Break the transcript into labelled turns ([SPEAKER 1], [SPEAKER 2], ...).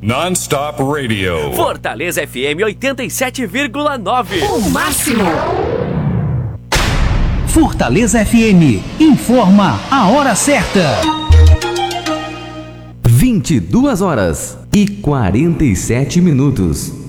[SPEAKER 1] Non-Stop Radio.
[SPEAKER 2] Fortaleza FM 87,9.
[SPEAKER 3] O máximo.
[SPEAKER 4] Fortaleza FM informa a hora certa.
[SPEAKER 5] 22 horas e 47 minutos.